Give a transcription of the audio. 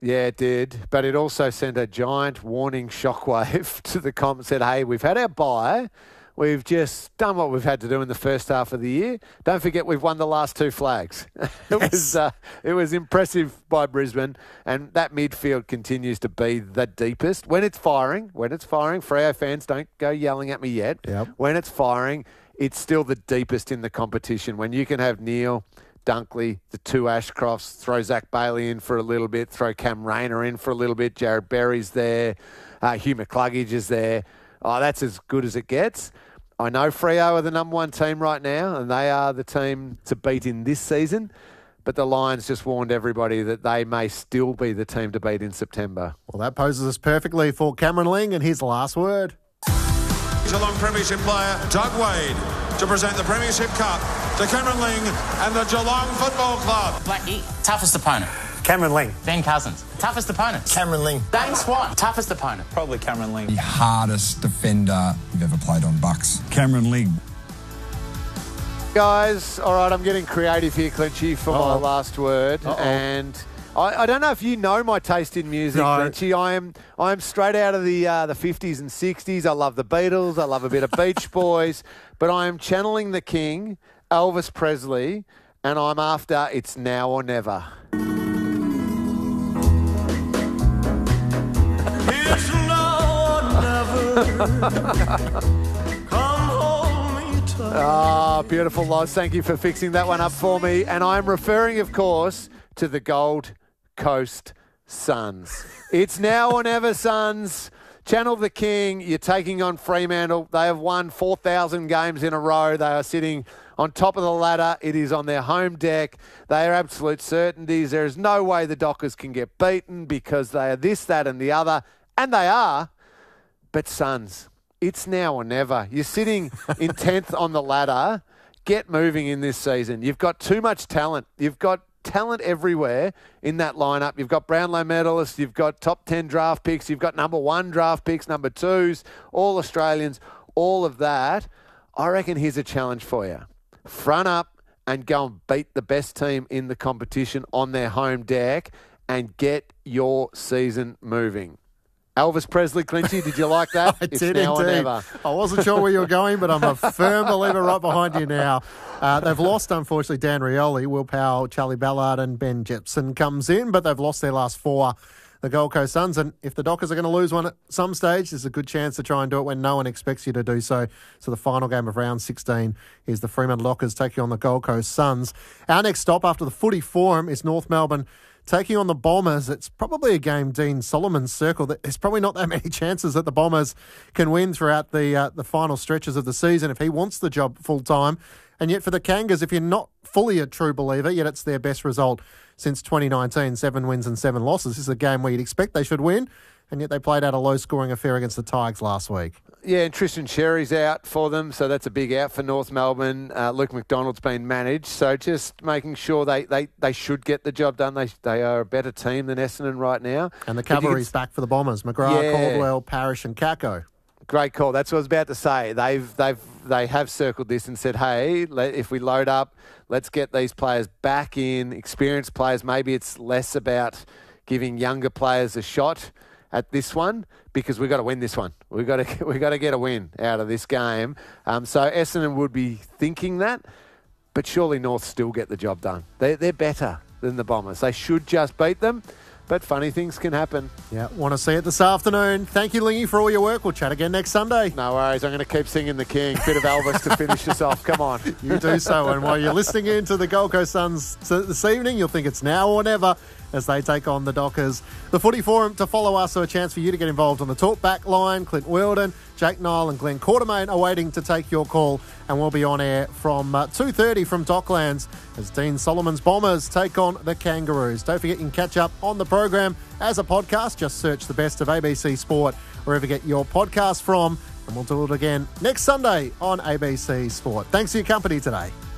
Yeah, it did. But it also sent a giant warning shockwave to the comp and said, hey, we've had our bye. We've just done what we've had to do in the first half of the year. Don't forget we've won the last 2 flags. It was impressive by Brisbane, and that midfield continues to be the deepest. When it's firing, Freo fans, don't go yelling at me yet. Yep. When it's firing, it's still the deepest in the competition. When you can have Neil, Dunkley, the 2 Ashcrofts, throw Zach Bailey in for a little bit, throw Cam Rayner in for a little bit, Jared Berry's there, Hugh McCluggage is there. Oh, that's as good as it gets. I know Freo are the number 1 team right now, and they are the team to beat in this season, but the Lions just warned everybody that they may still be the team to beat in September. Well, that poses us perfectly for Cameron Ling and his last word. Geelong Premiership player Doug Wade to present the Premiership Cup to Cameron Ling and the Geelong Football Club. Blackie, toughest opponent. Cameron Ling. Ben Cousins, toughest opponent. Cameron Ling. Dane Swan, toughest opponent. Probably Cameron Ling. The hardest defender you've ever played on Bucks. Cameron Ling. Guys, all right, I'm getting creative here, Clinchy, for my last word. And I don't know if you know my taste in music, Clinchy. I am straight out of the 50s and 60s. I love the Beatles. I love a bit of Beach Boys. But I am channeling the king, Elvis Presley, and I'm after It's Now or Never. It's now or never. Come hold me tight. Ah, beautiful, Loz. Thank you for fixing that one up for me. And I'm referring, of course, to the Gold Coast Suns. It's now or never, Suns. Channel the King. You're taking on Fremantle. They have won 4,000 games in a row. They are sitting on top of the ladder. It is on their home deck. They are absolute certainties. There is no way the Dockers can get beaten because they are this, that, and the other. And they are. But Suns, it's now or never. You're sitting in 10th on the ladder. Get moving in this season. You've got too much talent. You've got talent everywhere in that lineup. You've got Brownlow medalists. You've got top 10 draft picks. You've got number 1 draft picks, number 2s, all Australians, all of that. I reckon here's a challenge for you. Front up and go and beat the best team in the competition on their home deck and get your season moving. Elvis Presley, Clinchy, did you like that? I did indeed. I wasn't sure where you were going, but I'm a firm believer right behind you now. They've lost, unfortunately, Dan Rioli, Will Powell, Charlie Ballard and Ben Jepson comes in, but they've lost their last 4, the Gold Coast Suns. And if the Dockers are going to lose one at some stage, there's a good chance to try and do it when no one expects you to do so. So the final game of round 16 is the Fremantle Dockers taking on the Gold Coast Suns. Our next stop after the footy forum is North Melbourne taking on the Bombers. It's probably a game Dean Solomon's circled. There's probably not that many chances that the Bombers can win throughout the final stretches of the season if he wants the job full-time. And yet for the Kangas, if you're not fully a true believer, yet it's their best result since 2019, 7 wins and 7 losses. This is a game where you'd expect they should win, and yet they played out a low-scoring affair against the Tigers last week. Yeah, and Tristan Sherry's out for them, so that's a big out for North Melbourne. Luke McDonald's been managed, so just making sure they should get the job done. They are a better team than Essendon right now. And the cavalry's back for the Bombers. McGrath, Caldwell, Parrish and Kako. Great call. That's what I was about to say. They have circled this and said, hey, if we load up, let's get these players back in, experienced players. Maybe it's less about giving younger players a shot at this one because we've got to win this one. We've got to get a win out of this game. So Essendon would be thinking that, but surely North still get the job done. They're better than the Bombers. They should just beat them, but funny things can happen. Yeah, want to see it this afternoon. Thank you, Lingy, for all your work. We'll chat again next Sunday. No worries. I'm going to keep singing the King. Bit of Elvis to finish us off. Come on. You do so. And while you're listening in to the Gold Coast Suns this evening, you'll think it's now or never as they take on the Dockers. The Footy Forum to follow us, so a chance for you to get involved on the talk back line. Clint Weldon, Jake Nile and Glenn Quartermain are waiting to take your call, and we'll be on air from 2:30 from Docklands as Dean Solomon's Bombers take on the Kangaroos. Don't forget you can catch up on the program as a podcast. Just search the best of ABC Sport wherever you get your podcast from, and we'll do it again next Sunday on ABC Sport. Thanks for your company today.